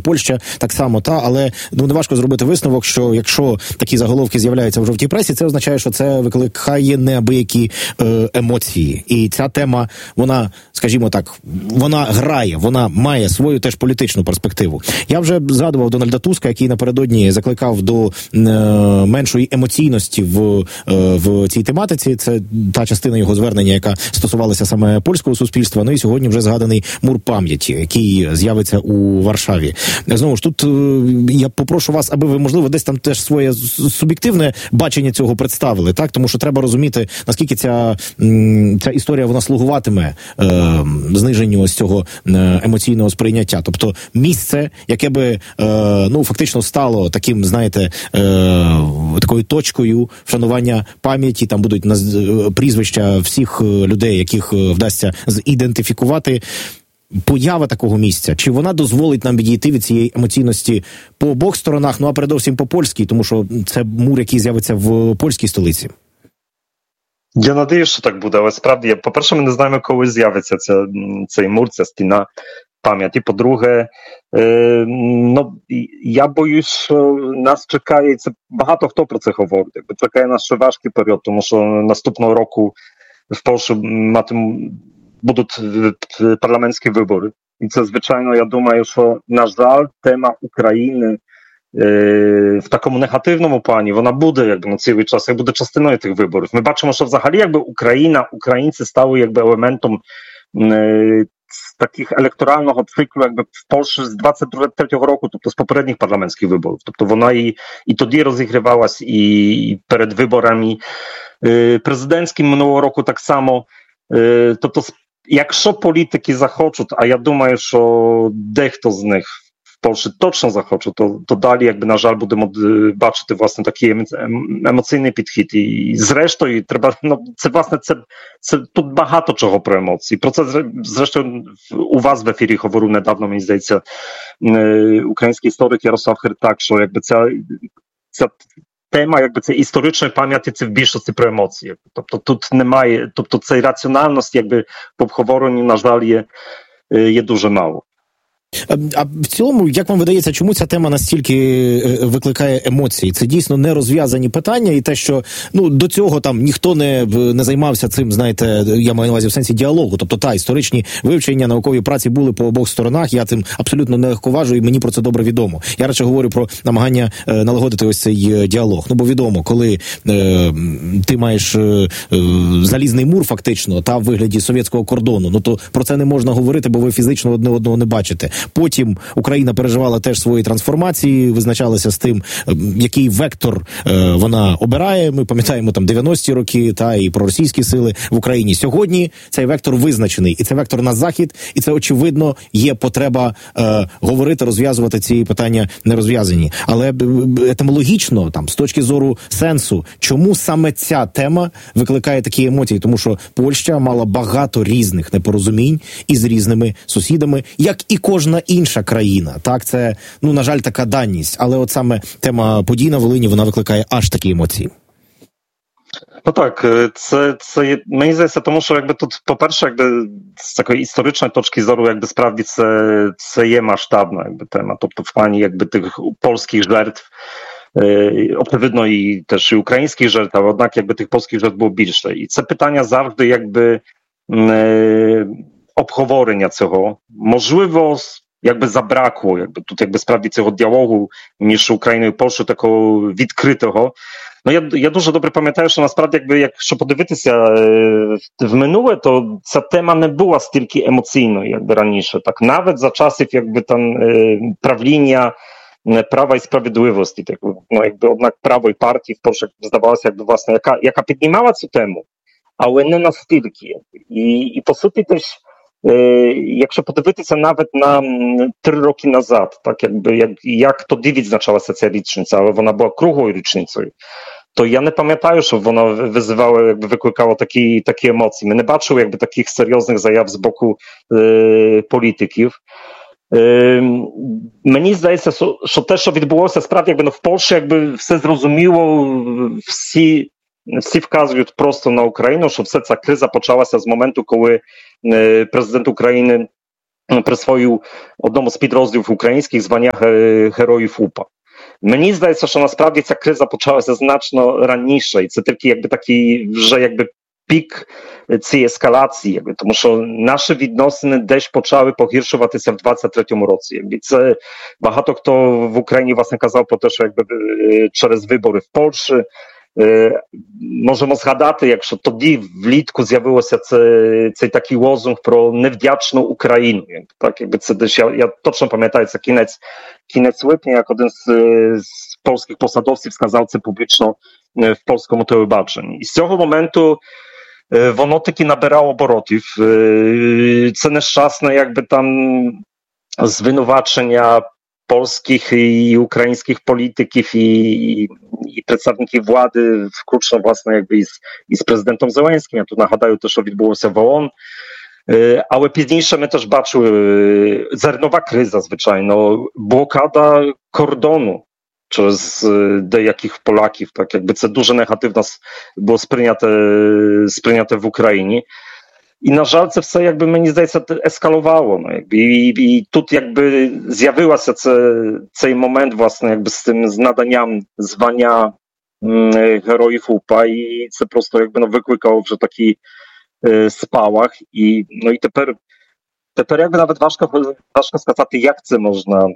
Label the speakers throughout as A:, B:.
A: Польща так само, але не важко зробити висновок, що якщо такі заголовки з'являються в жовтій пресі, це означає, що це викликає неабиякі емоції. І ця тема, вона, скажімо так, вона грає, вона має свою теж політичну перспективу. Я вже згадував Дональда Туска, який напередодні закликав до меншої емоційності в цій тематиці. Це та частина його звернення, яка стосувалася саме польського суспільства. Ну і сьогодні вже згаданий мур пам'яті, який з'явиться у Варшаві. Знову ж, тут я попрошу вас, аби ви, можливо, десь там теж своє суб'єктивне бачення цього представили, так? Тому що треба розуміти, наскільки ця історія, вона слугуватиме зниженню ось цього емоційного сприйняття. Тобто місце, яке би, фактично стало таким, знаєте, такою точкою вшанування пам'яті, там будуть прізвища всіх людей, яких вдасться зідентифікувати. Поява такого місця, чи вона дозволить нам відійти від цієї емоційності по обох сторонах, а передовсім по польській, тому що це мур, який з'явиться в польській столиці?
B: Я надіюсь, що так буде, але справді, по-перше, ми не знаємо, коли з'явиться цей мур, ця стіна пам'яті. По-друге, я боюсь, що нас чекає, це багато хто про це говорить, чекає нас ще важкий період, тому що наступного року в Польщі будуть парламентські вибори. І це, звичайно, я думаю, що, на жаль, тема України в такому негативному плані, вона буде на цілий час, як буде частиною тих виборів. Ми бачимо, що взагалі українці стали елементом таких електорального циклу в Польщі з 23-го року, тобто з попередніх парламентських виборів. Тобто вона і тоді розігрівалась, і перед виборами президентським минулого року так само. Тобто, якщо політики захочуть, а я думаю, що дехто з них в Польщі точно захоче, то далі, на жаль, будемо бачити, власне, такий емоційний підхід. І зрештою, треба, це тут багато чого про емоції. Про це, зрештою, у вас в ефірі говорив недавно, мені здається, український історик Ярослав Хиртак, що, ця тема, це історичної пам'яті, це в більшості про емоції. Тобто тут немає, цієї раціональності, в обговоренні, на жаль, є дуже мало.
A: А в цілому, як вам видається, чому ця тема настільки викликає емоції? Це дійсно нерозв'язані питання, і те, що до цього там ніхто не займався цим, знаєте, я маю на увазі в сенсі діалогу. Тобто історичні вивчення, наукові праці були по обох сторонах, я цим абсолютно не легковажу, і мені про це добре відомо. Я радше говорю про намагання налагодити ось цей діалог. Бо відомо, коли ти маєш залізний мур фактично, в вигляді совєтського кордону, то про це не можна говорити, бо ви фізично одне одного не бачите. Потім Україна переживала теж свої трансформації, визначалася з тим, який вектор вона обирає. Ми пам'ятаємо 90-ті роки, і проросійські сили в Україні. Сьогодні цей вектор визначений, і це вектор на захід, і це, очевидно, є потреба говорити, розв'язувати ці питання нерозв'язані. Але етимологічно, з точки зору сенсу, чому саме ця тема викликає такі емоції? Тому що Польща мала багато різних непорозумінь із різними сусідами, як і кожна інша країна. Так, це, на жаль, така даність. Але от саме тема подій на Волині, вона викликає аж такі емоції.
B: Так, це мені здається, тому що тут, по-перше, з такої історичної точки зору, справді це є масштабна тема. Тобто в плані тих польських жертв, очевидно, і теж і українських жертв, але однак тих польських жертв було більше. І це питання завжди обговорення цього. Можливо, забракло, тут справді цього діалогу між Україною і Польщею, такого відкритого. Я дуже добре пам'ятаю, що насправді, якщо подивитися в минуле, то ця тема не була стільки емоційною, раніше. Так, навіть за часів, правління Права і Справедливості, однак правої партії в Польщі здавалося, власне, яка піднімала цю тему, але не настільки. І по суті теж, якщо подивитися навіть на 3 роки назад, так, як тоді відзначалася ця річниця, але вона була круглою річницею, то я не пам'ятаю, що вона викликала такі емоції. Ми не бачили таких серйозних заяв з боку політиків. Мені здається, що те, що відбулося справді в Польщі, все зрозуміло, всі вказують просто на Україну, що вся ця криза почалася з моменту, коли президент України присвоїв одному з підрозділів українських звання Героїв УПА. Мені здається, що насправді ця криза почалася значно раніше, і це такий вже пік цієї ескалації, тому що наші відносини десь почали погіршуватися в 23-му році. Це багато хто в Україні власне казав про те, що через вибори в Польщі. Можемо згадати, якщо тоді влітку з'явився цей такий лозунг про невдячну Україну. Це десь, я точно пам'ятаю, це кінець липня, як один з польських посадовців сказав це публічно в польському телебаченні. І з цього моменту воно таки набирало оборотів. Це нещасне звинувачення polskich i ukraińskich polityków i przedstawników władzy, wkrótce własne i z prezydentem Zełenskim. Ja tu nagadaję też, że odbyło się w OON, ale późniejsze my też baczyły zernowa kryza zwyczajno, blokada kordonu przez dejakich Polaków, tak це дуже негативно було сприйняте в Україні. І, на жаль, це все, мені здається, ескалувало. І тут, з'явився цей момент, власне, з цим наданням звання Героїв УПА, і це просто, викликало вже такий спалах. І тепер навіть важко сказати, як це можна,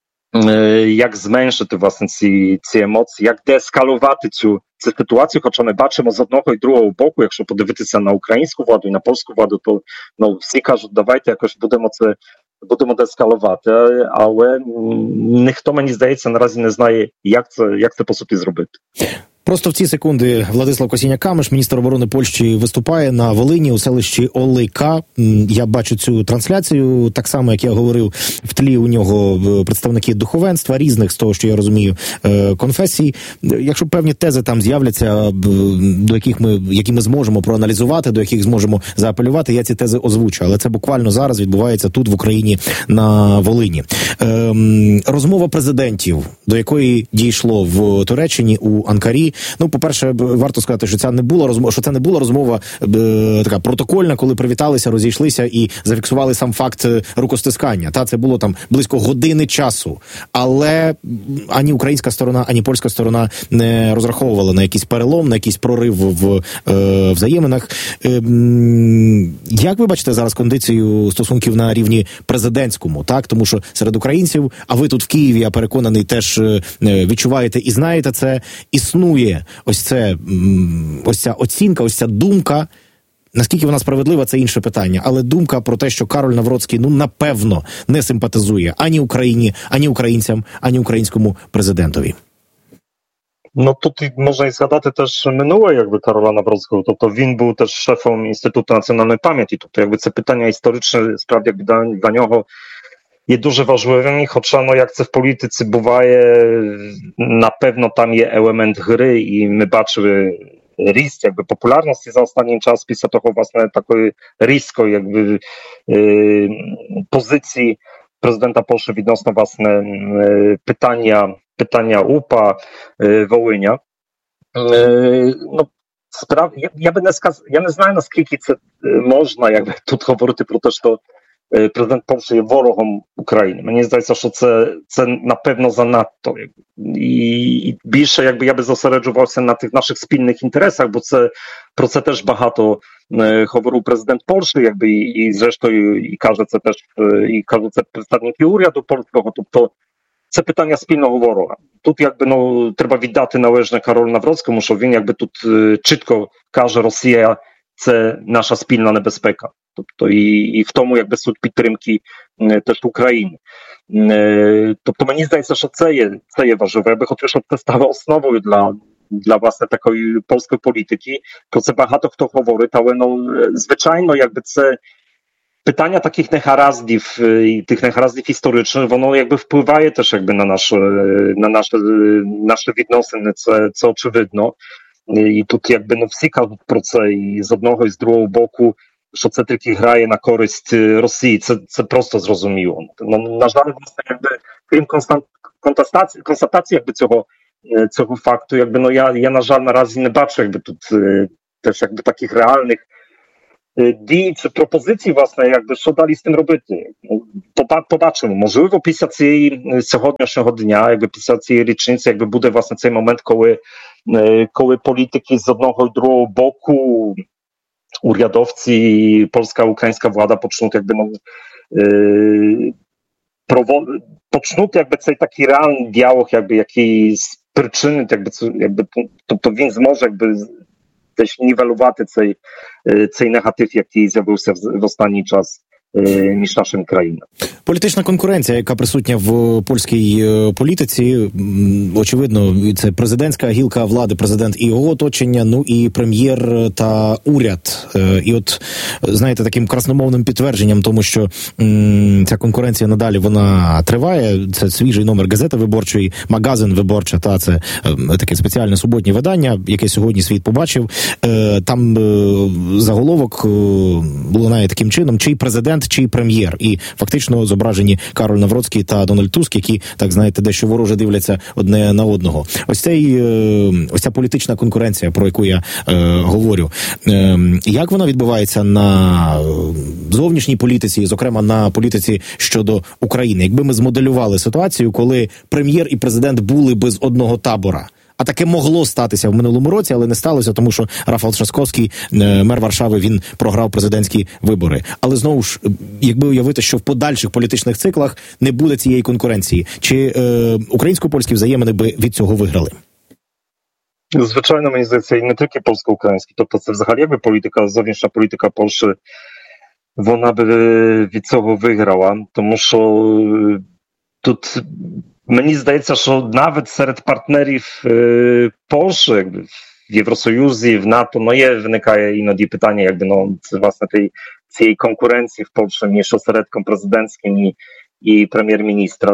B: як зменшити, власне, ці емоції, як деескалувати цю ситуацію, хоча ми бачимо з одного і другого боку, якщо подивитися на українську владу і на польську владу, то всі кажуть, давайте якось будемо деескалувати, але ніхто, мені здається, наразі не знає, як це по суті зробити.
A: Просто в ці секунди Владислав Косіняк-Камиш, міністр оборони Польщі, виступає на Волині у селищі Олейка. Я бачу цю трансляцію, так само, як я говорив, в тлі у нього представники духовенства, різних, з того, що я розумію, конфесій. Якщо певні тези там з'являться, до які ми зможемо проаналізувати, до яких зможемо заапелювати, я ці тези озвучу. Але це буквально зараз відбувається тут, в Україні, на Волині. Розмова президентів, до якої дійшло в Туреччині, у Анкарі. По-перше, варто сказати, що це не була розмова така протокольна, коли привіталися, розійшлися і зафіксували сам факт рукостискання. Це було там близько години часу. Але ані українська сторона, ані польська сторона не розраховувала на якийсь перелом, на якийсь прорив в взаєминах. Як ви бачите зараз кондицію стосунків на рівні президентському? Тому що серед українців, а ви тут в Києві, я переконаний, теж відчуваєте і знаєте це, існує ось ця оцінка, ось ця думка. Наскільки вона справедлива, це інше питання. Але думка про те, що Кароль Навроцький, напевно, не симпатизує ані Україні, ані українцям, ані українському президентові.
B: Тут можна і згадати теж минуле, Кароля Навроцького. Тобто він був теж шефом Інституту національної пам'яті. Тобто, це питання історичне, справді, для нього є дуже важливим, хоча, як це в політиці буває, напевно, там є елемент гри, і ми бачили ріст, популярності за останній час після того, власне, такої різкої, позиції президента Польщі відносно, власне, питання УПА, Волиня. Я не знаю, наскільки це можна, тут говорити про те, що президент Польщі є ворогом України. Мені здається, що це напевно занадто. І більше я би зосереджувався на тих наших спільних інтересах, бо про це теж багато говорив президент Польщі, і зрештою і каже це теж, і кажуть це представники уряду польського. Тобто це питання спільного ворога. Тут треба віддати належне Каролю Навроцькому, що він тут чітко каже, Росія це наша спільна небезпека. Тобто і в тому суть підтримки теж України. Тобто мені здається, що це є важливе. Я би хотів, щоб це стало основою для власне такої польської політики. Про це багато хто говорить, але звичайно, це питання таких негараздів і тих негараздів історичних, воно впливає теж на наші відносини, це очевидно. І тут всі кажуть про це і з одного, і з другого боку, що це тільки грає на користь Росії. Це просто зрозуміло. На жаль, крім констатації цього факту, я, на жаль, наразі не бачу тут теж таких реальних дій чи пропозицій, власне, якби що далі з тим робити. Побачимо. Можливо, після цієї сьогоднішнього дня, якби після цієї річниці, якби буде, власне, цей момент, коли політики з одного і другого боку, урядовці, polska, українська влада почнуть, якби, почнуть, якби, цей такий реальний діалог, якби, який спричинить, тобто він зможе, якби, десь нівелювати цей негатив, який з'явився в останній час між нашими країнами.
A: Політична конкуренція, яка присутня в польській політиці, очевидно, це президентська гілка влади, президент і його оточення, ну і прем'єр та уряд. І от, знаєте, таким красномовним підтвердженням тому, що ця конкуренція надалі, вона триває. Це свіжий номер газети виборчої, магазин виборча, та це таке спеціальне суботнє видання, яке сьогодні світ побачив. Там заголовок лунає таким чином: чий президент, чий прем'єр. І фактично зображені Кароль Навроцький та Дональд Туск, які, так знаєте, дещо вороже дивляться одне на одного. Ось ця політична конкуренція, про яку я говорю. Як вона відбувається на зовнішній політиці, зокрема на політиці щодо України? Якби ми змоделювали ситуацію, коли прем'єр і президент були би з одного табора. А таке могло статися в минулому році, але не сталося, тому що Рафал Трzaskowski, мер Варшави, він програв президентські вибори. Але знову ж, якби уявити, що в подальших політичних циклах не буде цієї конкуренції, чи українсько-польські взаємини би від цього виграли?
B: Звичайно, мені здається, і не тільки польсько-українські. Тобто це взагалі якби політика, зовнішня політика Польщі, вона би від цього виграла, тому що тут мені здається, що навіть серед партнерів Польщі, якби в Євросоюзі, в НАТО, виникає іноді питання, якби, це, власне, цієї конкуренції в Польщі між осередком президентським і прем'єр-міністра.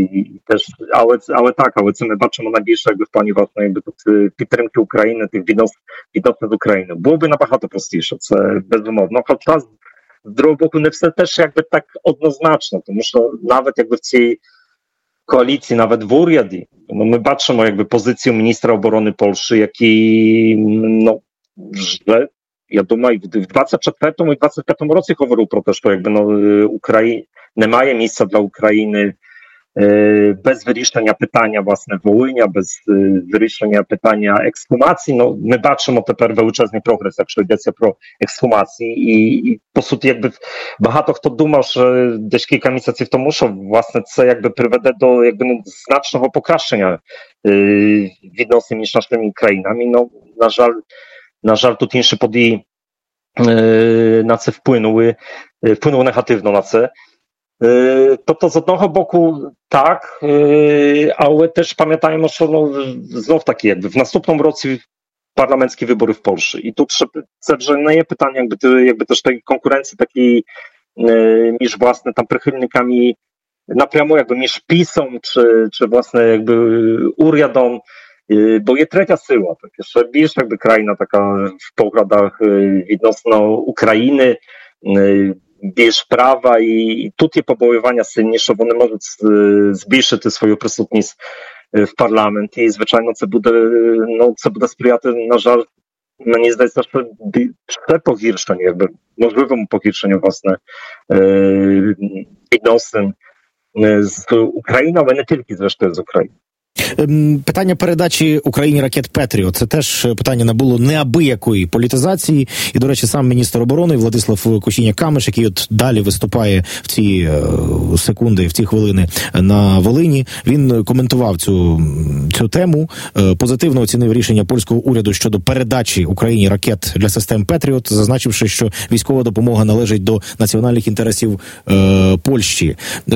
B: Але це ми бачимо найбільше, якби, в плані, власне, якби, тут підтримки України, тих відносин з Україною. Було би набагато простіше, це безумовно. Хоча, з другого боку, не все теж, якби, так однозначно, тому що навіть, якби, в цій коаліції, навіть в уряді, ми бачимо, якби, позицію міністра оборони Польщі, який, вже, я думаю, в 24-му і 25-му році говорив про те, що, якби, немає місця для України без вирішення питання, власне, Волиня, без вирішення питання ексхумації. Ми бачимо тепер величезний прогрес, якщо йдеться про ексхумації. І по суті, якби, багато хто думав, що десь кілька місяців тому, що, власне, це, якби, приведе до, якби, значного покращення відносин між нашими країнами. На жаль, тут інші події на це вплинули негативно на це. Тобто, з одного боку, так, але теж пам'ятаємо, що знов таки, якби, в наступному році парламентські вибори в Польщі. І тут це вже не є питання, якби теж tej конкуренції такій між, власне, там прихильниками напряму, якби, між ПІСом чи власне, якби, урядом, бо є третя сила, таке, ще більш, якби, країна така в поглядах відносно України, більш права, і тут є побоювання сильніше, вони можуть збільшити свою присутність в парламенті, і, звичайно, це буде сприяти, на жаль, мені здається, що ще погіршенню, якби, можливому погіршенню, власне, відносин з Україною, але не тільки, зрештою, з Україною.
A: Питання передачі Україні ракет «Петріот» – це теж питання набуло неабиякої політизації. І, до речі, сам міністр оборони Владислав Косіняк-Камиш, який от далі виступає в ці секунди, в ці хвилини на Волині, він коментував цю тему, позитивно оцінив рішення польського уряду щодо передачі Україні ракет для систем «Петріот», зазначивши, що військова допомога належить до національних інтересів Польщі.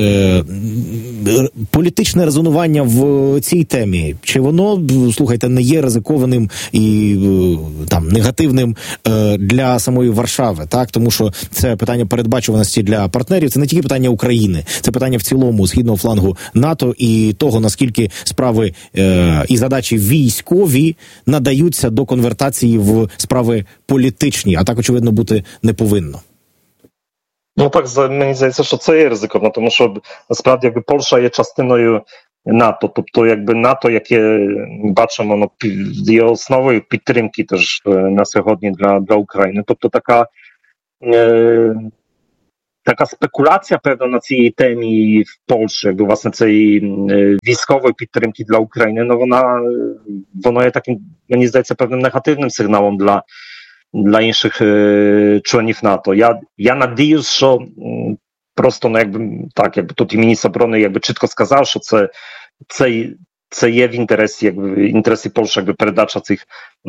A: Політичне резонування в цій темі, чи воно, слухайте, не є ризикованим і там негативним для самої Варшави, так? Тому що це питання передбачуваності для партнерів, це не тільки питання України, це питання в цілому східного флангу НАТО і того, наскільки справи і задачі військові надаються до конвертації в справи політичні, а так, очевидно, бути не повинно.
B: Так, мені здається, що це є ризиковано, тому що, насправді, якби, Польща є частиною НАТО, тобто, якби, НАТО, яке бачимо, є основою підтримки теж на сьогодні для України. Тобто, така така spekulacja pewna na цій темі в Польщі, якби власне цієї військової підтримки для України, ну воно є таким, мені здається, певним негативним сигналом для інших членів НАТО. Я надіюсь, що просто, ну якби так, якби тут і міністр оборони якби чітко сказав, що це є в інтересі Польщі, якби передача цих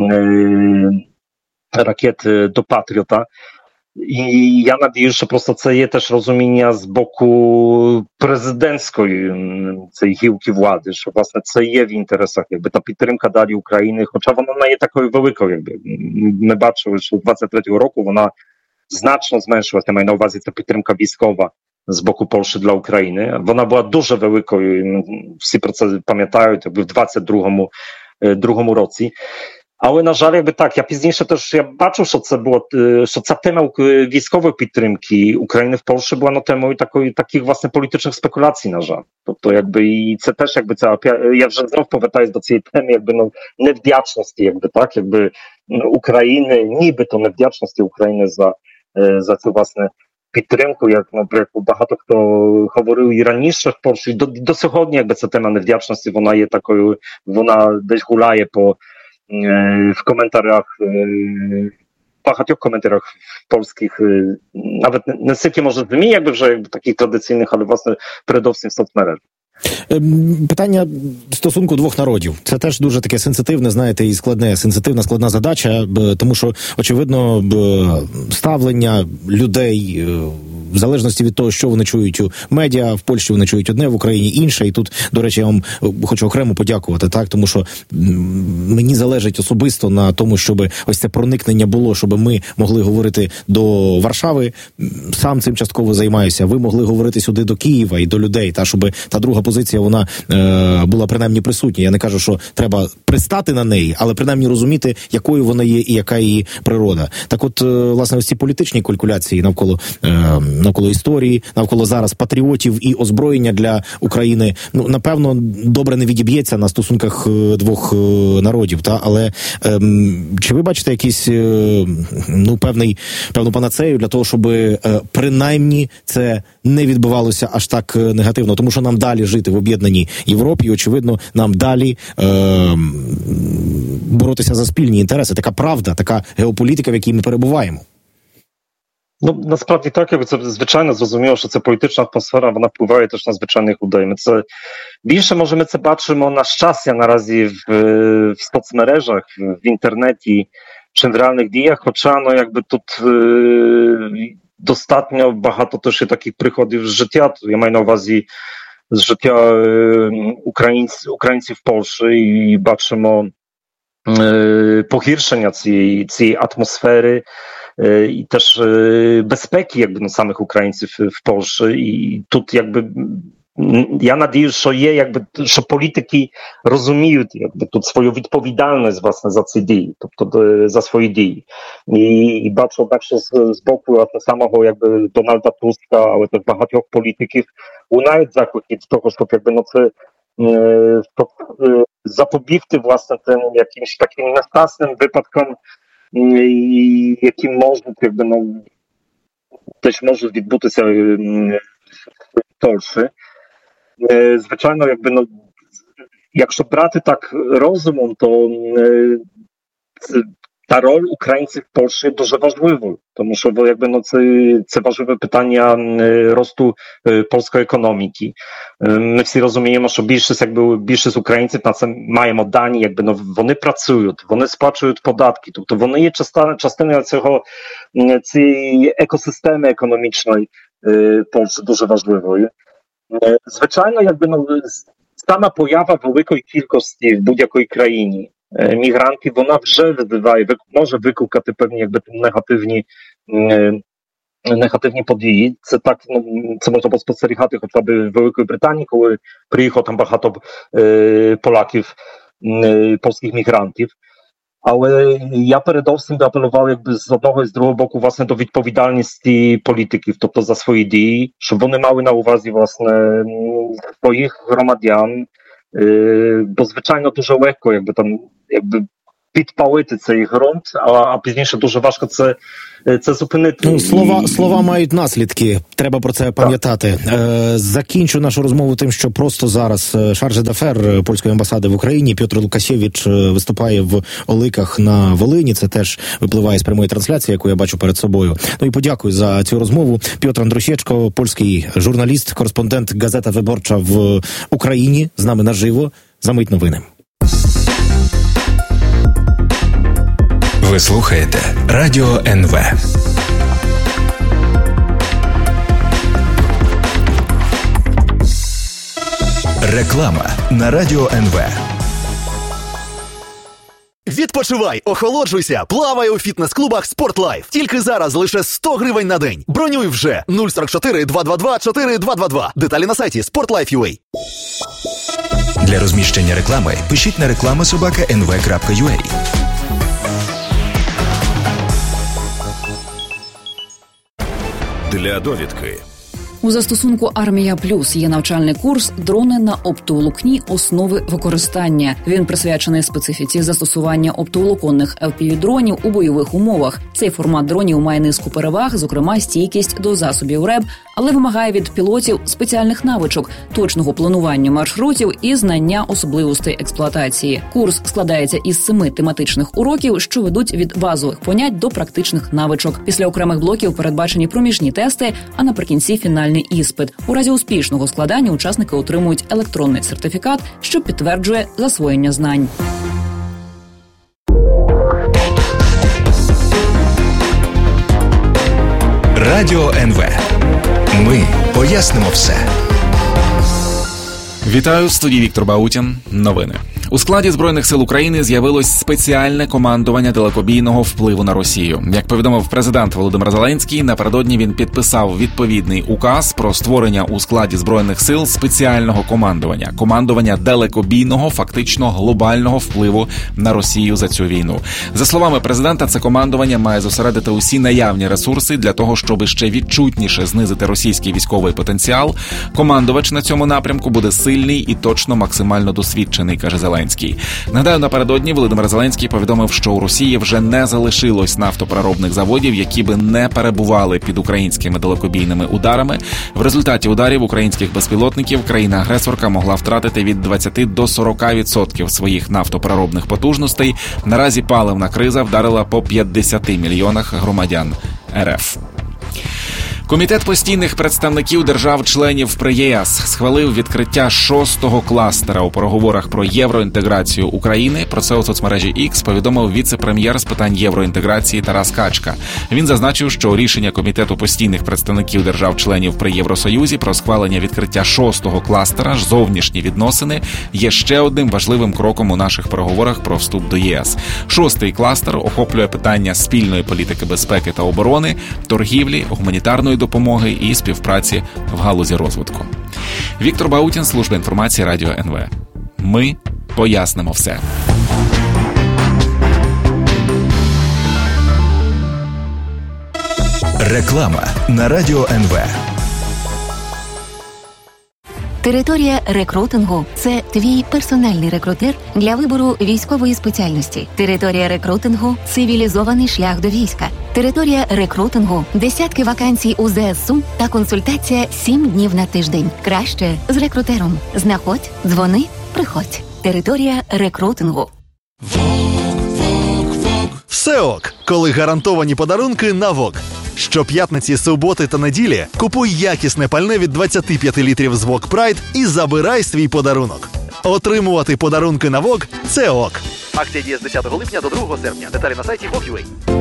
B: ракет до Патріота. І я надіюсь, що просто це є теж розуміння з боку президентської цієї гілки влади, що власне це є в інтересах, якби та підтримка далі України, хоча вона не є такою великою, якби ми бачили, що 23-го року вона значно зменшилася, маю на увазі ця підтримка військова з боку Польщі для України. Вона була дуже великою, всі про це пам'ятають, якби в 22-му році. Але, на жаль, якби так, я пізніше теж я бачив, що це було, що ця тема військової підтримки України в Польщі була темою таких власне політичних спекуляцій, на жаль. Тобто, якби і це теж якби ця, я вже знов повертаюсь до цієї теми, якби невдячності, якби так, якби України, нібито невдячності України за цю власне підтримку, як багато хто говорив і раніше в Польщі, до сьогодні, якби ця тема невдячності, вона є такою, вона десь гуляє w komentarzach, багатьох коментарях polskich, nawet nie тільки, може, в ЗМІ, якби вже таких традиційних, але, власне, передовсім в соцмережах.
A: Питання стосунку двох народів. Це теж дуже таке сенситивне, знаєте, і складна задача, тому що, очевидно, ставлення людей, в залежності від того, що вони чують у медіа, в Польщі вони чують одне, в Україні інше. І тут, до речі, я вам хочу окремо подякувати, так, тому що мені залежить особисто на тому, щоб ось це проникнення було, щоб ми могли говорити до Варшави. Сам цим частково займаюся. Ви могли говорити сюди до Києва і до людей, та щоб та друга позиція, вона була принаймні присутня. Я не кажу, що треба пристати на неї, але принаймні розуміти, якою вона є і яка її природа. Так от, власне, ось ці політичні калькуляції навколо історії, навколо зараз патріотів і озброєння для України, ну, напевно, добре не відіб'ється на стосунках двох народів, та? Але чи ви бачите якісь, певну панацею для того, щоб принаймні це не відбувалося аж так негативно, тому що нам далі жити в об'єднаній Європі, і, очевидно, нам далі боротися за спільні інтереси. Така правда, така геополітика, в якій ми перебуваємо.
B: Ну, насправді так, якби це звичайно зрозуміло, що це політична атмосфера, вона впливає теж на звичайних людей. Ми це бачимо на щастя наразі в соцмережах, в інтернеті, чи в реальних діях, хоча, якби тут достатньо багато теж є таких приходів з життя, я маю на увазі з життя українців в Польщі, і бачимо погіршення цієї атмосфери і теж безпеки якби самих українців в Польщі. І тут якби я надіюсь, що є якби, що політики розуміють якби тут свою відповідальність власне за ці дії, тобто за свої дії. І бачу так, що з боку власне самого якби Дональда Туска, але теж багатьох політиків лунають заклики до того, щоб якби це запобігти власне тим якимось таким нещасним випадкам, які можуть якби теж можуть відбутися в Польщі. Звичайно, якби якщо брати так розумом, то та роль українців в Польщі дуже важливою, тому що якби це важливе питання росту польської економіки. Ми всі розуміємо, що більшість українців на це маємо дані, якби вони працюють, вони сплачують податки, тобто вони є частиною цієї екосистеми економічної Польщі дуже важливою. Звичайно, якби сама поява великої кількості в будь-якій країні мігрантів, вона вже може викликати певні якби негативні події. Це так, це можна поспостерігати хоча б в Великій Британії, коли приїхало там багато Поляків, польських мігрантів. Але я передовсім апелював якби з одного і з другого боку власне до відповідальності політиків, тобто за свої дії, щоб вони мали на увазі власне своїх громадян, бо звичайно дуже легко якби підпалити цей ґрунт, а пізніше дуже важко це зупинити.
A: Ну, слова мають наслідки, треба про це пам'ятати. Закінчу нашу розмову тим, що просто зараз шарже дафер польської амбасади в Україні Пьотр Лукасєвич виступає в Оликах на Волині, це теж випливає з прямої трансляції, яку я бачу перед собою. Ну і подякую за цю розмову. Пьотр Андрусєчко, польський журналіст, кореспондент «Газета Виборча» в Україні, з нами наживо. Замить новини.
C: Ви слухаєте Радіо НВ. Реклама на Радіо НВ.
D: Відпочивай, охолоджуйся, плавай у фітнес-клубах «Спортлайф». Тільки зараз лише 100 гривень на день. Бронюй вже 044 222 4222. Деталі на сайті sportlife.ua.
C: Для розміщення реклами пишіть на reklama@nv.ua.
E: Для довідки.
F: У застосунку «Армія Плюс» є навчальний курс «Дрони на оптоволокні. Основи використання». Він присвячений специфіці застосування оптоволоконних FPV-дронів у бойових умовах. Цей формат дронів має низку переваг, зокрема стійкість до засобів РЕБ, але вимагає від пілотів спеціальних навичок, точного планування маршрутів і знання особливостей експлуатації. Курс складається із 7 тематичних уроків, що ведуть від базових понять до практичних навичок. Після окремих блоків передбачені проміжні тести, а наприкінці фінальний іспит. У разі успішного складання учасники отримують електронний сертифікат, що підтверджує засвоєння знань.
C: Радіо НВ. Ми пояснимо все.
E: Вітаю, в студії Віктор Баутін. Новини. У складі Збройних сил України з'явилось спеціальне командування далекобійного впливу на Росію. Як повідомив президент Володимир Зеленський, напередодні він підписав відповідний указ про створення у складі Збройних сил спеціального командування далекобійного, фактично глобального впливу на Росію за цю війну. За словами президента, це командування має зосередити усі наявні ресурси для того, щоб ще відчутніше знизити російський військовий потенціал. Командувач на цьому напрямку буде сильний і точно максимально досвідчений, каже Зеленський. Нагадаю, напередодні Володимир Зеленський повідомив, що у Росії вже не залишилось нафтопереробних заводів, які би не перебували під українськими далекобійними ударами. В результаті ударів українських безпілотників країна-агресорка могла втратити від 20 до 40% своїх нафтопереробних потужностей. Наразі паливна криза вдарила по 50 мільйонах громадян РФ. Комітет постійних представників держав-членів при ЄС схвалив відкриття 6-го кластера у переговорах про євроінтеграцію України. Про це у соцмережі X повідомив віце-прем'єр з питань євроінтеграції Тарас Качка. Він зазначив, що рішення Комітету постійних представників держав-членів при Євросоюзі про схвалення відкриття 6-го кластера «Зовнішні відносини» є ще одним важливим кроком у наших переговорах про вступ до ЄС. 6-й кластер охоплює питання спільної політики безпеки та оборони, торгівлі, гуманітарної допомоги і співпраці в галузі розвитку. Віктор Баутін, служба інформації Радіо НВ. Ми пояснимо все.
C: Реклама на Радіо НВ.
G: Територія рекрутингу – це твій персональний рекрутер для вибору військової спеціальності. Територія рекрутингу – цивілізований шлях до війська. Територія рекрутингу – десятки вакансій у ЗСУ та консультація 7 днів на тиждень. Краще з рекрутером. Знаходь, дзвони, приходь. Територія рекрутингу.
D: Все ок, коли гарантовані подарунки на ВОК. Щоп'ятниці, суботи та неділі купуй якісне пальне від 25 літрів з ВОК Прайд і забирай свій подарунок. Отримувати подарунки на ВОК – це ок. Акція діє з 10 липня до 2 серпня. Деталі на сайті VOK.UA.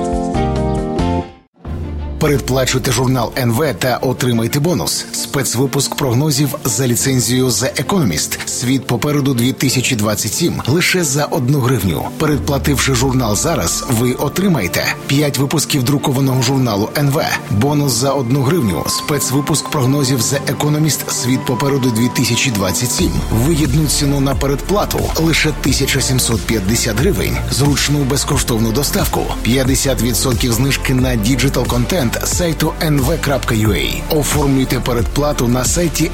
H: Передплачуйте журнал НВ та отримайте бонус. Спецвипуск прогнозів за ліцензією The Economist. Світ попереду 2027. Лише за 1 гривню. Передплативши журнал зараз, ви отримаєте 5 випусків друкованого журналу НВ. Бонус за 1 гривню. Спецвипуск прогнозів The Economist. Світ попереду 2027. Вигідну ціну на передплату. Лише 1750 гривень. Зручну безкоштовну доставку. 50% знижки на діджитал-контент сайту nv.ua. Оформлюйте передплату на сайті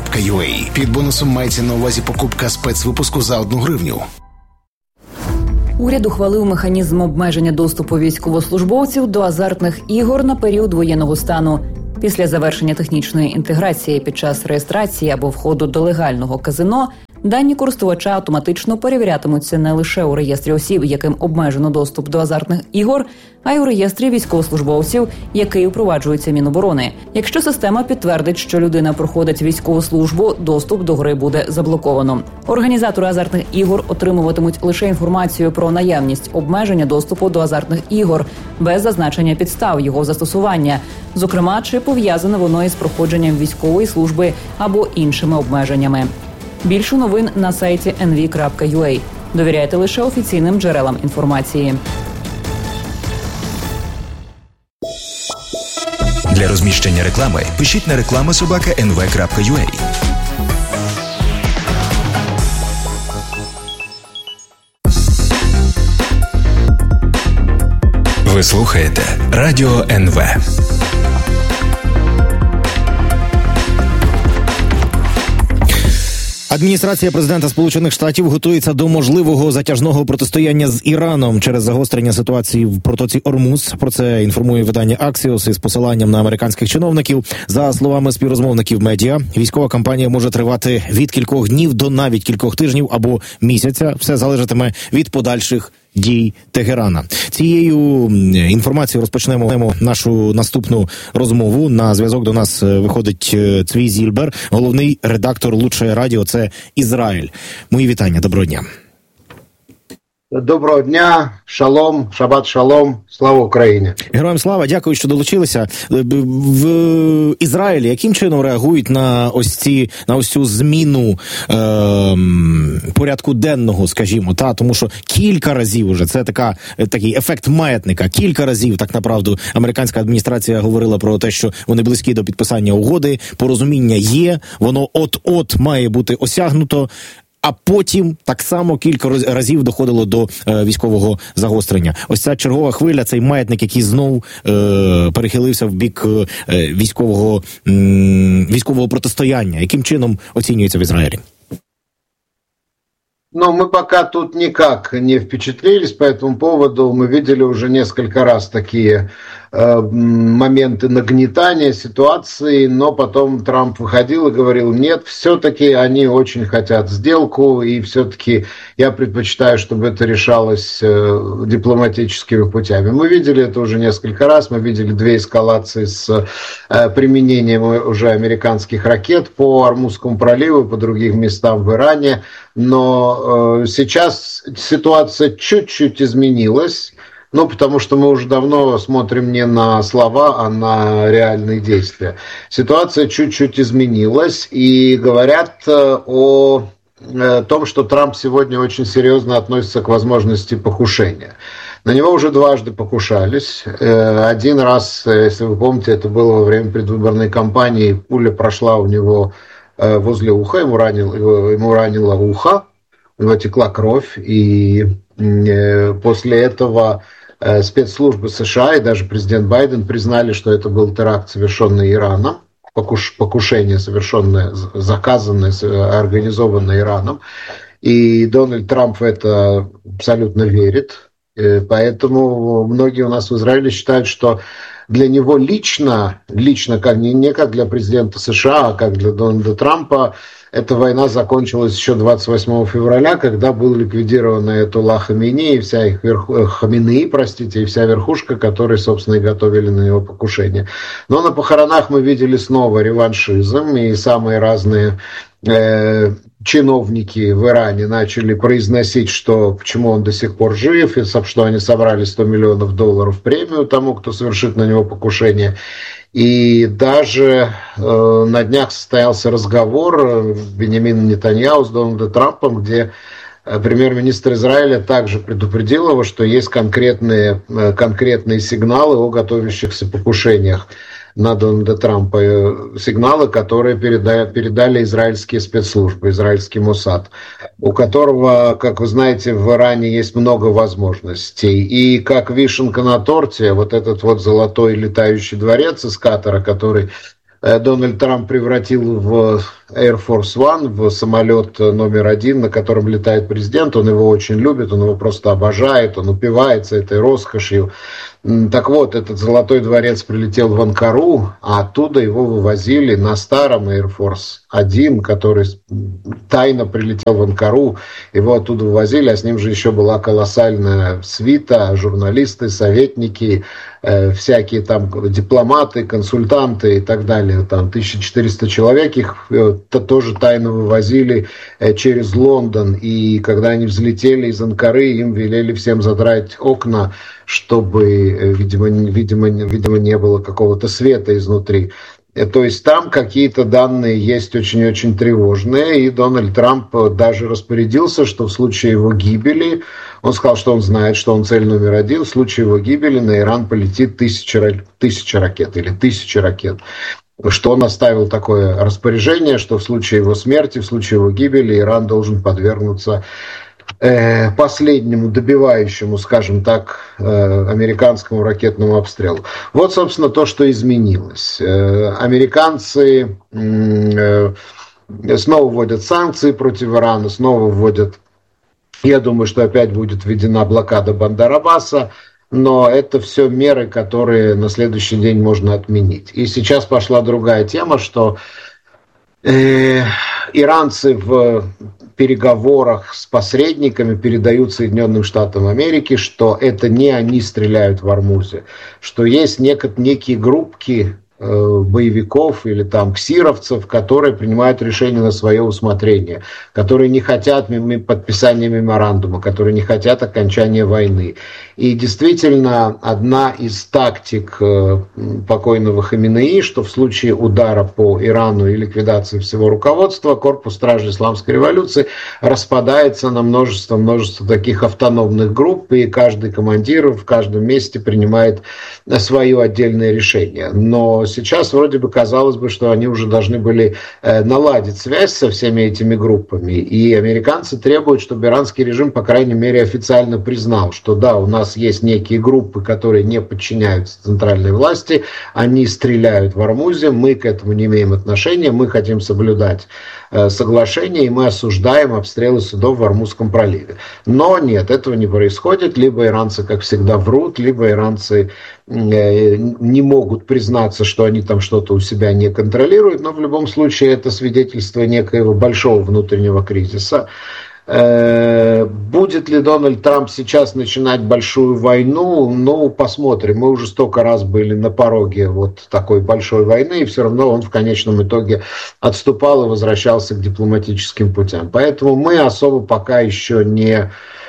H: nv.ua. Під бонусом мається на увазі покупка спецвипуску за 1 гривню.
F: Уряд ухвалив механізм обмеження доступу військовослужбовців до азартних ігор на період воєнного стану. Після завершення технічної інтеграції під час реєстрації або входу до легального казино дані користувача автоматично перевірятимуться не лише у реєстрі осіб, яким обмежено доступ до азартних ігор, а й у реєстрі військовослужбовців, який впроваджується Міноборони. Якщо система підтвердить, що людина проходить військову службу, доступ до гри буде заблоковано. Організатори азартних ігор отримуватимуть лише інформацію про наявність обмеження доступу до азартних ігор, без зазначення підстав його застосування, зокрема, чи пов'язане воно із проходженням військової служби або іншими обмеженнями. Більше новин на сайті nv.ua. Довіряйте лише офіційним джерелам інформації.
C: Для розміщення реклами пишіть на reklama@nv.ua. Ви слухаєте Радіо НВ.
A: Адміністрація президента Сполучених Штатів готується до можливого затяжного протистояння з Іраном через загострення ситуації в протоці Ормуз. Про це інформує видання Axios із посиланням на американських чиновників. За словами співрозмовників медіа, військова кампанія може тривати від кількох днів до навіть кількох тижнів або місяця. Все залежатиме від подальших дій Тегерана. Цією інформацією розпочнемо нашу наступну розмову. На зв'язок до нас виходить Цвій Зільбер, головний редактор «Лучшее радіо». Це Ізраїль. Мої вітання. Доброго дня.
I: Доброго дня, шалом, шабат шалом, слава Україні.
A: Героям слава, дякую, що долучилися. В Ізраїлі яким чином реагують на ось цю зміну порядку денного, скажімо, тому що кілька разів уже, це такий ефект маятника, кілька разів, так направду, американська адміністрація говорила про те, що вони близькі до підписання угоди, порозуміння є, воно от-от має бути осягнуто. А потім так само кілька разів доходило до військового загострення. Ось ця чергова хвиля, цей маятник, який знов перехилився в бік військового протистояння. Яким чином оцінюється в Израиле?
I: Но мы пока тут никак не впечатлились по этому поводу. Мы видели уже несколько раз такие моменты нагнетания ситуации, но потом Трамп выходил и говорил: нет, все-таки они очень хотят сделку, и все-таки я предпочитаю, чтобы это решалось дипломатическими путями. Мы видели это уже несколько раз, мы видели две эскалации с применением уже американских ракет по Ормузскому проливу и по другим местам в Иране, но сейчас ситуация чуть-чуть изменилась. Потому что мы уже давно смотрим не на слова, а на реальные действия. Ситуация чуть-чуть изменилась, и говорят о том, что Трамп сегодня очень серьезно относится к возможности покушения. На него уже дважды покушались. Один раз, если вы помните, это было во время предвыборной кампании, пуля прошла у него возле уха, ему ранило ухо, у него текла кровь, и после этого спецслужбы США и даже президент Байден признали, что это был теракт, совершенный Ираном, покушение, совершенное, заказанное, организованное Ираном. И Дональд Трамп в это абсолютно верит. Поэтому многие у нас в Израиле считают, что для него лично как, не как для президента США, а как для Дональда Трампа, эта война закончилась еще 28 февраля, когда был ликвидирован Аятолла Хаминеи, и вся верхушка, которые, собственно, и готовили на него покушение. Но на похоронах мы видели снова реваншизм, и самые разные чиновники в Иране начали произносить, что почему он до сих пор жив, и что они собрали $100 миллионов премию тому, кто совершит на него покушение. И даже на днях состоялся разговор Беньямина Нетаньяху с Дональдом Трампом, где премьер-министр Израиля также предупредил его, что есть конкретные сигналы о готовящихся покушениях на Дональда Трампа, сигналы, которые передали израильские спецслужбы, израильский Моссад, у которого, как вы знаете, в Иране есть много возможностей. И как вишенка на торте, вот этот вот золотой летающий дворец из Катара, который Дональд Трамп превратил в Air Force One, в самолет номер 1, на котором летает президент. Он его очень любит, он его просто обожает, он упивается этой роскошью. Так вот, этот Золотой дворец прилетел в Анкару, а оттуда его вывозили на старом Air Force 1, который тайно прилетел в Анкару. Его оттуда вывозили, а с ним же еще была колоссальная свита, журналисты, советники, всякие там дипломаты, консультанты и так далее. Там 1400 человек, их тоже тайно вывозили через Лондон. И когда они взлетели из Анкары, им велели всем задрать окна, чтобы, видимо, не было какого-то света изнутри. То есть там какие-то данные есть очень-очень тревожные, и Дональд Трамп даже распорядился, что в случае его гибели, он сказал, что он знает, что он цель номер 1, в случае его гибели на Иран полетит 1000 ракет или 1000 ракет. Что он оставил такое распоряжение, что в случае его смерти, в случае его гибели Иран должен подвергнуться последнему добивающему, скажем так, американскому ракетному обстрелу. Вот, собственно, то, что изменилось. Американцы снова вводят санкции против Ирана, снова вводят, я думаю, что опять будет введена блокада Бандар-Аббаса, но это все меры, которые на следующий день можно отменить. И сейчас пошла другая тема, что иранцы в переговорах с посредниками передают Соединенным Штатам Америки, что это не они стреляют в Ормузе, что есть некие группки боевиков или там ксировцев, которые принимают решения на свое усмотрение, которые не хотят подписания меморандума, которые не хотят окончания войны. И действительно, одна из тактик покойного Хаминеи, что в случае удара по Ирану и ликвидации всего руководства, корпус стражей исламской революции распадается на множество таких автономных групп, и каждый командир в каждом месте принимает свое отдельное решение. Но сейчас вроде бы казалось бы, что они уже должны были наладить связь со всеми этими группами. И американцы требуют, чтобы иранский режим, по крайней мере, официально признал, что да, у нас есть некие группы, которые не подчиняются центральной власти, они стреляют в Ормузе, мы к этому не имеем отношения, мы хотим соблюдать соглашение, и мы осуждаем обстрелы судов в Ормузском проливе. Но нет, этого не происходит. Либо иранцы, как всегда, врут, либо иранцы не могут признаться, что они там что-то у себя не контролируют, но в любом случае это свидетельство некоего большого внутреннего кризиса. Будет ли Дональд Трамп сейчас начинать большую войну? Ну, посмотрим. Мы уже столько раз были на пороге вот такой большой войны, и все равно он в конечном итоге отступал и возвращался к дипломатическим путям. Поэтому мы особо пока еще не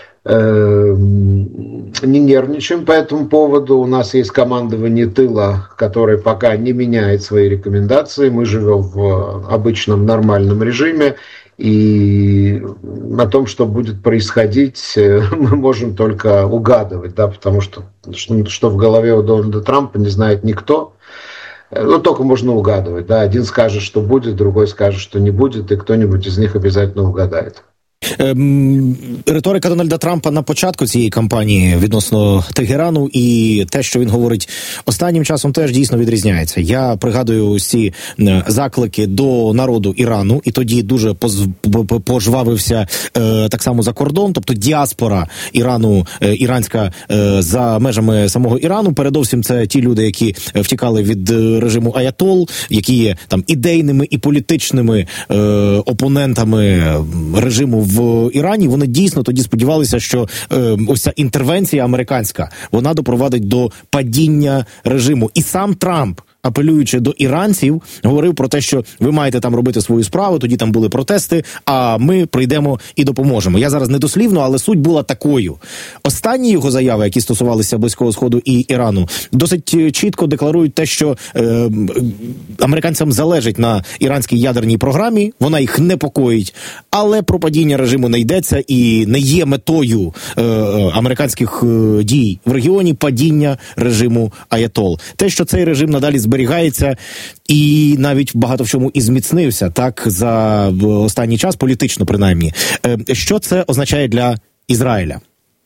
I: нервничаем по этому поводу. У нас есть командование тыла, которое пока не меняет свои рекомендации. Мы живем в обычном нормальном режиме. И о том, что будет происходить, мы можем только угадывать, да, потому что в голове у Дональда Трампа не знает никто. Ну, только можно угадывать. Да. Один скажет, что будет, другой скажет, что не будет, и кто-нибудь из них обязательно угадает.
A: Риторика Дональда Трампа на початку цієї кампанії відносно Тегерану і те, що він говорить останнім часом, теж дійсно відрізняється. Я пригадую усі заклики до народу Ірану, і тоді дуже пожвавився так само за кордон, тобто діаспора Ірану, іранська за межами самого Ірану. Передовсім це ті люди, які втікали від режиму аятол, які є там ідейними і політичними опонентами режиму в Ірані. Вони дійсно тоді сподівалися, що ось ця інтервенція американська, вона допровадить до падіння режиму. І сам Трамп, апелюючи до іранців, говорив про те, що ви маєте там робити свою справу, тоді там були протести, а ми прийдемо і допоможемо. Я зараз не дослівно, але суть була такою. Останні його заяви, які стосувалися Близького Сходу і Ірану, досить чітко декларують те, що американцям залежить на іранській ядерній програмі, вона їх непокоїть, але про падіння режиму не йдеться і не є метою американських дій в регіоні падіння режиму аятол. Те, що цей режим надалі зберігається і навіть багато в чому і зміцнився, так, за останній час, політично принаймні. Що це означає для Израиля?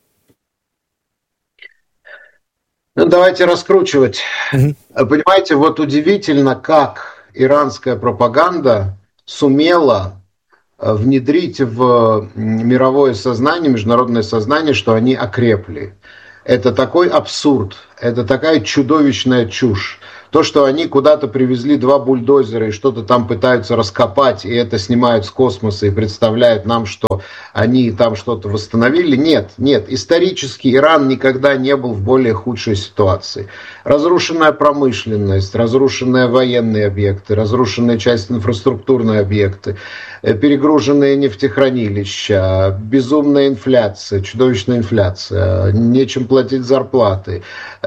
I: Ну, давайте раскручивать. Понимаете, вот удивительно, как иранская пропаганда сумела внедрить в мировое сознание, международное сознание, что они окрепли. Это такой абсурд, это такая чудовищная чушь. То, что они куда-то привезли 2 бульдозера и что-то там пытаются раскопать, и это снимают с космоса и представляют нам, что они там что-то восстановили. Нет. Исторически Иран никогда не был в более худшей ситуации. Разрушенная промышленность, разрушенные военные объекты, разрушенная часть инфраструктурные объекты, перегруженные нефтехранилища, безумная инфляция, чудовищная инфляция, нечем платить зарплаты,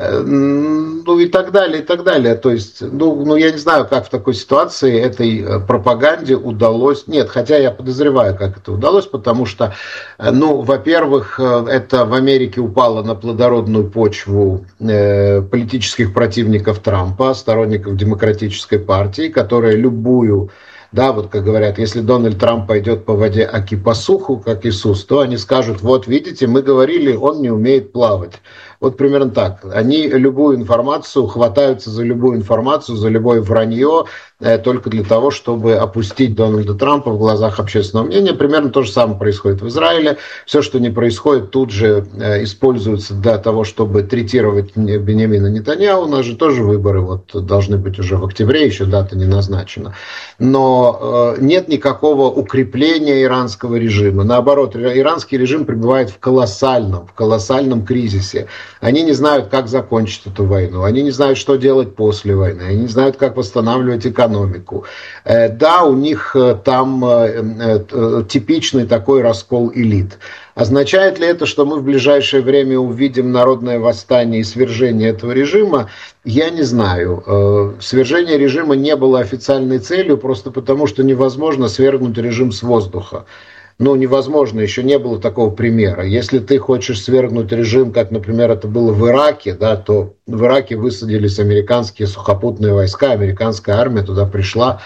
I: и так далее, и так далее. То есть, я не знаю, как в такой ситуации этой пропаганде удалось... Нет, хотя я подозреваю, как это удалось, потому что, во-первых, это в Америке упало на плодородную почву политических противников Трампа, сторонников Демократической партии, которые любую... Да, вот как говорят, если Дональд Трамп пойдет по воде, аки по суху, как Иисус, то они скажут, вот видите, мы говорили, он не умеет плавать. Вот примерно так. Они любую информацию, хватаются за любую информацию, за любое вранье, только для того, чтобы опустить Дональда Трампа в глазах общественного мнения. Примерно то же самое происходит в Израиле. Все, что не происходит, тут же используется для того, чтобы третировать Беньямина Нетаньяху. У нас же тоже выборы должны быть уже в октябре, еще дата не назначена. Но нет никакого укрепления иранского режима. Наоборот, иранский режим пребывает в колоссальном кризисе. Они не знают, как закончить эту войну. Они не знают, что делать после войны. Они не знают, как восстанавливать экономику. Да, у них там типичный такой раскол элит. Означает ли это, что мы в ближайшее время увидим народное восстание и свержение этого режима? Я не знаю. Свержение режима не было официальной целью, просто потому что невозможно свергнуть режим с воздуха. Невозможно, еще не было такого примера. Если ты хочешь свергнуть режим, как, например, это было в Ираке, да, то в Ираке высадились американские сухопутные войска, американская армия туда пришла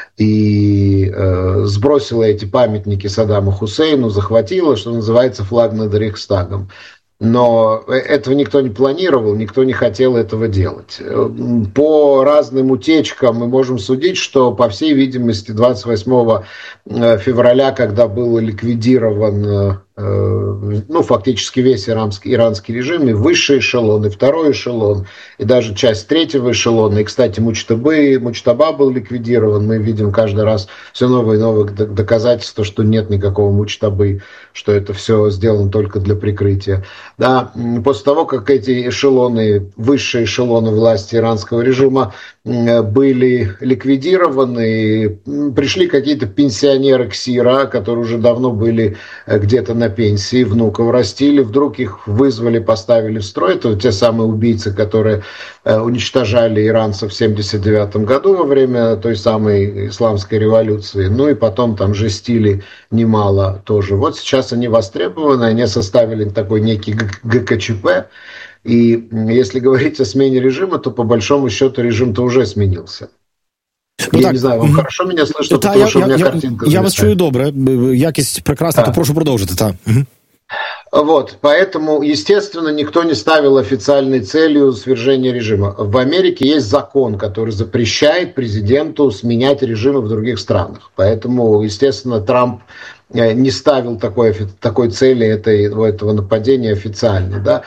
I: и сбросила эти памятники Саддаму Хусейну, захватила, что называется, флаг над Рейхстагом. Но этого никто не планировал, никто не хотел этого делать. По разным утечкам мы можем судить, что, по всей видимости, 28 февраля, когда был ликвидирован фактически весь иранский режим, и высший эшелон, и второй эшелон, и даже часть третьего эшелона. И, кстати, Мучтаба был ликвидирован. Мы видим каждый раз все новые и новые доказательства, что нет никакого Мучтабы, что это все сделано только для прикрытия. Да, после того, как эти эшелоны, высшие эшелоны власти иранского режима были ликвидированы, пришли какие-то пенсионеры КСИРа, которые уже давно были где-то на пенсии, внуков растили, вдруг их вызвали, поставили в строй. Это те самые убийцы, которые уничтожали иранцев в 1979 году во время той самой исламской революции. И потом там жестили немало тоже. Вот сейчас они востребованы, они составили такой некий ГКЧП. И если говорить о смене режима, то по большому счету режим-то уже сменился. Я не знаю, вам хорошо меня слышно, тому що у мене картинка.
A: Я вас чую добре, якість прекрасна, то прошу продовжити.
I: Вот, поэтому, естественно, никто не ставил официальной целью свержения режима. В Америке есть закон, который запрещает президенту сменять режимы в других странах. Поэтому, естественно, Трамп не ставил такой цели этого нападения официально. Да?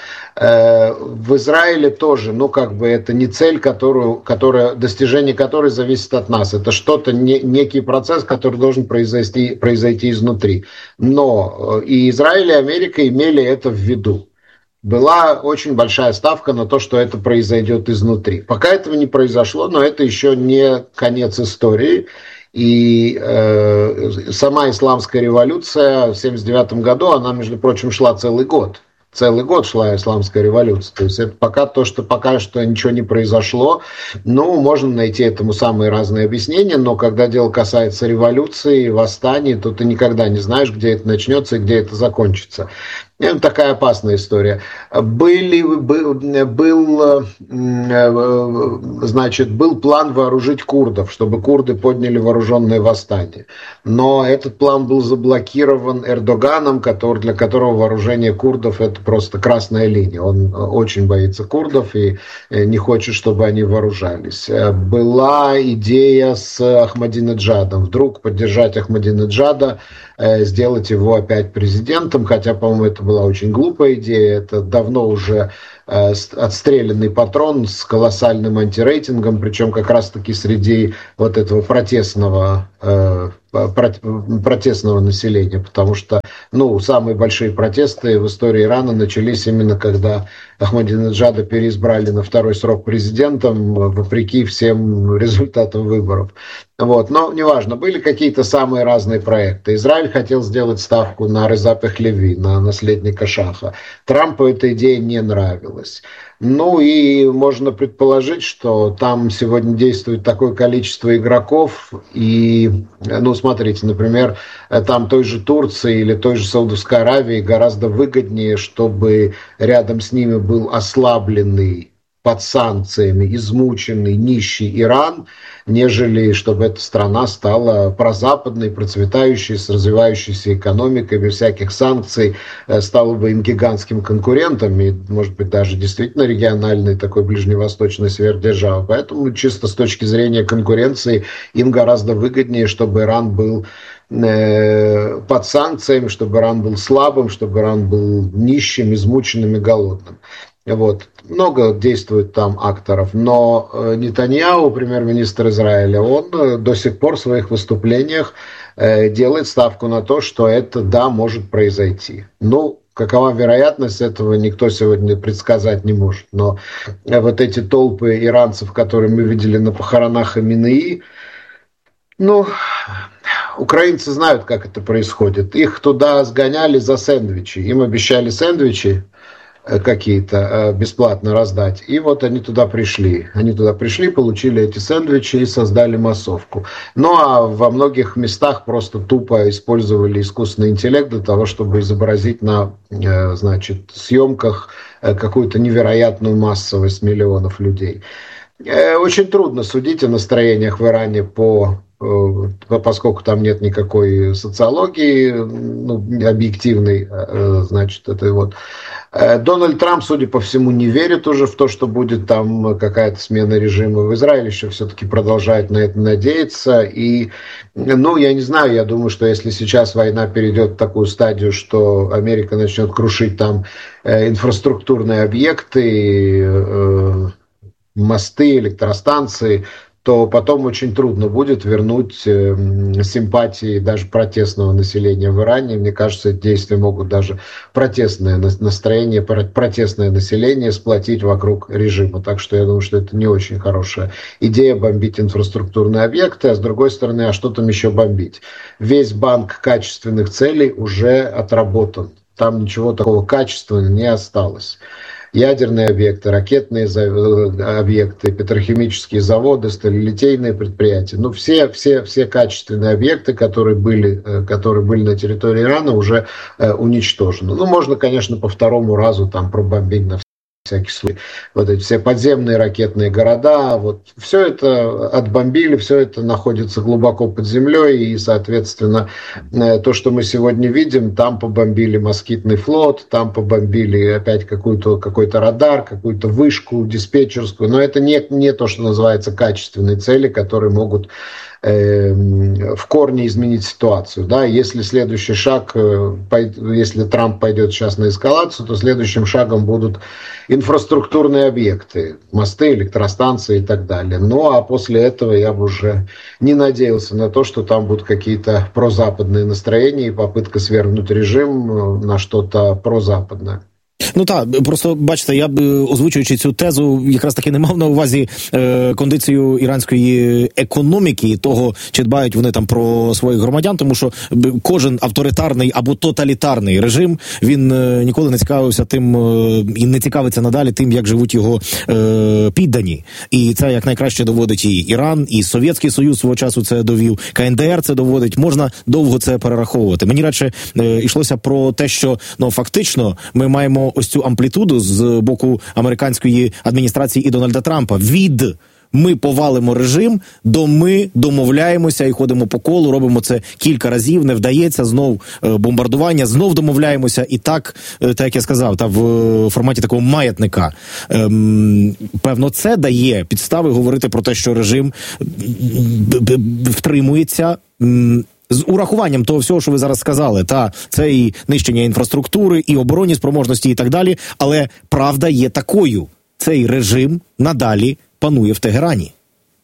I: В Израиле тоже, это не цель, достижение которой зависит от нас. Это что-то, некий процесс, который должен произойти изнутри. Но и Израиль, и Америка имели это в виду. Была очень большая ставка на то, что это произойдет изнутри. Пока этого не произошло, но это еще не конец истории. И сама исламская революция в 1979 году, она, между прочим, шла целый год. Целый год шла исламская революция. То есть это пока что ничего не произошло. Можно найти этому самые разные объяснения, но когда дело касается революции, восстаний, то ты никогда не знаешь, где это начнется и где это закончится. Это такая опасная история. Был план вооружить курдов, чтобы курды подняли вооруженное восстание. Но этот план был заблокирован Эрдоганом, для которого вооружение курдов – это это просто красная линия. Он очень боится курдов и не хочет, чтобы они вооружались. Была идея с Ахмадинеджадом. Вдруг поддержать Ахмадинеджада, сделать его опять президентом, хотя, по-моему, это была очень глупая идея. Это давно уже отстрелянный патрон с колоссальным антирейтингом, причем как раз-таки среди вот этого протестного населения, потому что, самые большие протесты в истории Ирана начались именно когда Ахмадинеджада переизбрали на второй срок президентом, вопреки всем результатам выборов. Но неважно, были какие-то самые разные проекты. Израиль хотел сделать ставку на Реза Пехлеви, на наследника Шаха. Трампу эта идея не нравилась. И можно предположить, что там сегодня действует такое количество игроков. И, смотрите, например, там той же Турции или той же Саудовской Аравии гораздо выгоднее, чтобы рядом с ними был ослабленный, под санкциями, измученный, нищий Иран, нежели чтобы эта страна стала прозападной, процветающей, с развивающейся экономикой, без всяких санкций, стала бы им гигантским конкурентом и, может быть, даже действительно региональной такой ближневосточной сверхдержавой. Поэтому чисто с точки зрения конкуренции им гораздо выгоднее, чтобы Иран был под санкциями, чтобы Иран был слабым, чтобы Иран был нищим, измученным и голодным. Много действует там акторов, но Нетаньяху, премьер-министр Израиля, он до сих пор в своих выступлениях делает ставку на то, что это, да, может произойти. Какова вероятность этого, никто сегодня предсказать не может. Но вот эти толпы иранцев, которые мы видели на похоронах Хаминеи, украинцы знают, как это происходит. Их туда сгоняли за сэндвичи. Им обещали сэндвичи какие-то бесплатно раздать. И они туда пришли. Они туда пришли, получили эти сэндвичи и создали массовку. А во многих местах просто тупо использовали искусственный интеллект для того, чтобы изобразить на, съемках какую-то невероятную массовость миллионов людей. Очень трудно судить о настроениях в Иране поскольку там нет никакой социологии, объективной, Дональд Трамп, судя по всему, не верит уже в то, что будет там какая-то смена режима. В Израиле еще все-таки продолжают на это надеяться. И, я не знаю, я думаю, что если сейчас война перейдет в такую стадию, что Америка начнет крушить там инфраструктурные объекты, мосты, электростанции, то потом очень трудно будет вернуть симпатии даже протестного населения в Иране. Мне кажется, эти действия могут даже протестное настроение, протестное население сплотить вокруг режима. Так что я думаю, что это не очень хорошая идея бомбить инфраструктурные объекты, а с другой стороны, а что там еще бомбить? Весь банк качественных целей уже отработан. Там ничего такого качественного не осталось. Ядерные объекты, ракетные объекты, петрохимические заводы, сталелитейные предприятия. Все качественные объекты, которые были на территории Ирана, уже уничтожены. Можно, конечно, по второму разу там пробомбить на всякий случай. Эти все подземные ракетные города, все это отбомбили, все это находится глубоко под землей, и, соответственно, то, что мы сегодня видим, там побомбили москитный флот, там побомбили опять какой-то радар, какую-то вышку диспетчерскую, но это не то, что называется качественные цели, которые могут в корне изменить ситуацию. Да? Если следующий шаг, если Трамп пойдет сейчас на эскалацию, то следующим шагом будут инфраструктурные объекты, мосты, электростанции и так далее. А после этого я бы уже не надеялся на то, что там будут какие-то прозападные настроения и попытка свергнуть режим на что-то прозападное.
A: Просто, бачите, я б, озвучуючи цю тезу, якраз таки не мав на увазі кондицію іранської економіки і того, чи дбають вони там про своїх громадян, тому що кожен авторитарний або тоталітарний режим, він ніколи не цікавився тим і не цікавиться надалі тим, як живуть його піддані. І це як найкраще доводить і Іран, і Совєтський Союз свого часу це довів, КНДР це доводить, можна довго це перераховувати. Мені радше йшлося про те, що фактично ми маємо ось цю амплітуду з боку американської адміністрації і Дональда Трампа від ми повалимо режим, ми домовляємося і ходимо по колу, робимо це кілька разів, не вдається, знов бомбардування, знов домовляємося, і так як я сказав, в форматі такого маятника. Певно, це дає підстави говорити про те, що режим втримується з урахуванням того всього, що ви зараз сказали. Це і нищення інфраструктури, і оборонні спроможності, і так далі, але правда є такою. Цей режим надалі панує в Тегерані.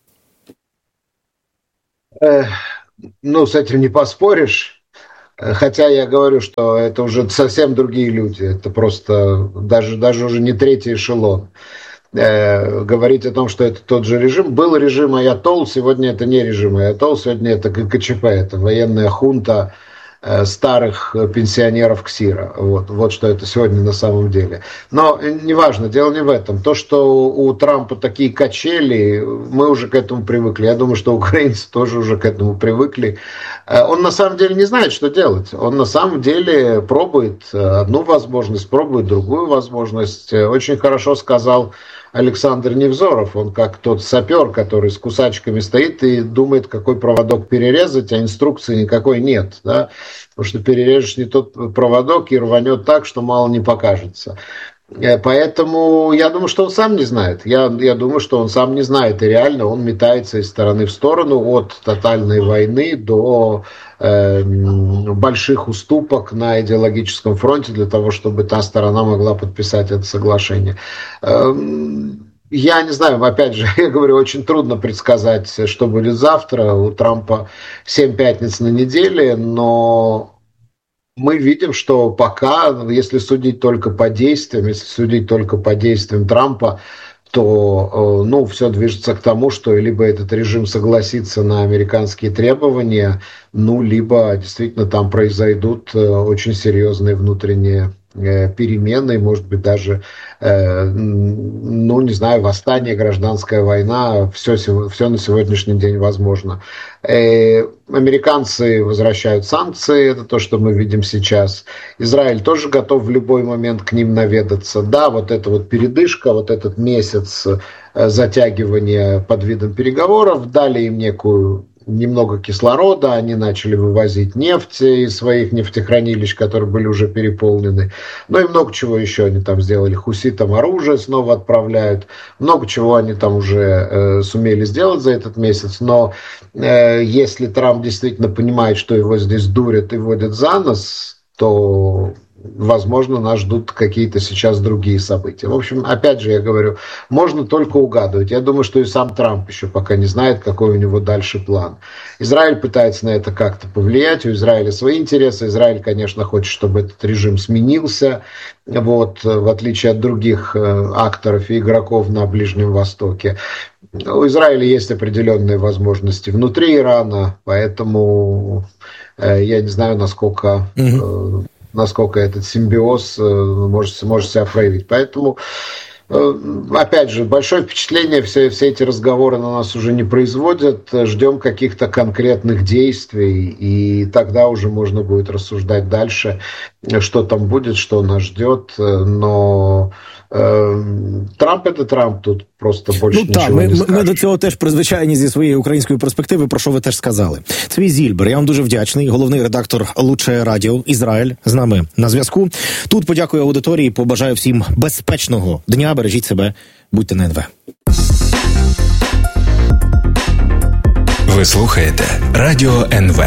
I: С этим не поспоришь. Хотя я говорю, что это уже совсем другие люди. Это просто даже уже не третий эшелон. Говорить о том, что это тот же режим. Был режим Аятол, сегодня это не режим Аятол, сегодня это ГКЧП, это военная хунта старых пенсионеров КСИРа. Вот что это сегодня на самом деле. Но неважно, дело не в этом. То, что у Трампа такие качели, мы уже к этому привыкли. Я думаю, что украинцы тоже уже к этому привыкли. Он на самом деле не знает, что делать. Он на самом деле пробует одну возможность, пробует другую возможность. Очень хорошо сказал Александр Невзоров, он как тот сапер, который с кусачками стоит и думает, какой проводок перерезать, а инструкции никакой нет, да? Потому что перережешь не тот проводок и рванет так, что мало не покажется. Поэтому я думаю, что он сам не знает. Я думаю, что он сам не знает. И реально он метается из стороны в сторону от тотальной войны до больших уступок на идеологическом фронте для того, чтобы та сторона могла подписать это соглашение. Я не знаю, опять же, я говорю, очень трудно предсказать, что будет завтра. У Трампа 7 пятниц на неделе, но мы видим, что пока, если судить только по действиям Трампа, то все движется к тому, что либо этот режим согласится на американские требования, либо действительно там произойдут очень серьезные внутренние перемены, может быть, даже, восстание, гражданская война, все на сегодняшний день возможно. Американцы возвращают санкции, это то, что мы видим сейчас. Израиль тоже готов в любой момент к ним наведаться. Да, вот эта вот передышка, вот этот месяц затягивания под видом переговоров дали им немного кислорода, они начали вывозить нефть из своих нефтехранилищ, которые были уже переполнены. И много чего еще они там сделали. Хуситам оружие снова отправляют. Много чего они там уже сумели сделать за этот месяц. Но если Трамп действительно понимает, что его здесь дурят и водят за нос, то, возможно, нас ждут какие-то сейчас другие события. В общем, опять же, я говорю, можно только угадывать. Я думаю, что и сам Трамп еще пока не знает, какой у него дальше план. Израиль пытается на это как-то повлиять, у Израиля свои интересы. Израиль, конечно, хочет, чтобы этот режим сменился, в отличие от других акторов и игроков на Ближнем Востоке. У Израиля есть определенные возможности внутри Ирана, поэтому я не знаю, насколько этот симбиоз может себя проявить. Поэтому, опять же, большое впечатление все эти разговоры на нас уже не производят. Ждем каких-то конкретных действий, и тогда уже можно будет рассуждать дальше, что там будет, что нас ждет. Но Трамп – это Трамп, тут просто більше нічого не скажеш.
A: Ми до цього теж призвичайні зі своєї української перспективи, про що ви теж сказали. Цвій Зільбер, я вам дуже вдячний, головний редактор Лучше Радіо Ізраїль, з нами на зв'язку. Тут подякую аудиторії, побажаю всім безпечного дня, бережіть себе, будьте на НВ.
C: Ви слухаєте Радіо НВ.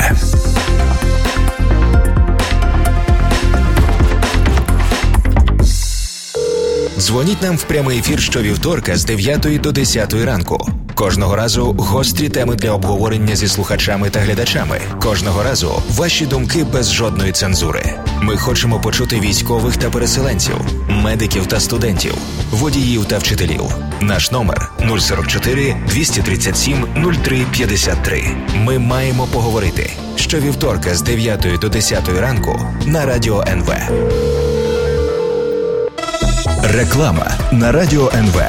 C: Дзвоніть нам в прямий ефір щовівторка з 9 до 10 ранку. Кожного разу гострі теми для обговорення зі слухачами та глядачами. Кожного разу ваші думки без жодної цензури. Ми хочемо почути військових та переселенців, медиків та студентів, водіїв та вчителів. Наш номер 044 237 03 53. Ми маємо поговорити. Щовівторка з 9 до 10 ранку на Радіо НВ. Реклама на Радіо НВ.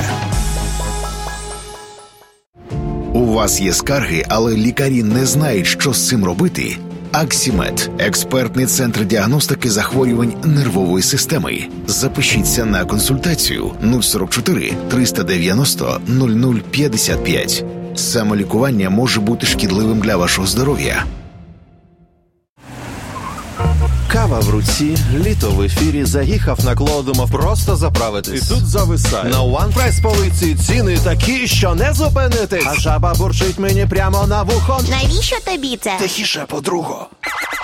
H: У вас є скарги, але лікарі не знають, що з цим робити? Аксімед – експертний центр діагностики захворювань нервової системи. Запишіться на консультацію 044 390 0055. Самолікування може бути шкідливим для вашого здоров'я.
J: Кава в руці, літо в ефірі, заїхав на клоу, думав просто заправитись.
K: І тут зависає.
J: На One Price полиці ціни такі, що не зупинитись. А жаба бурчить мені прямо на вухо.
L: Навіщо тобі це?
J: Тихіше, подруго.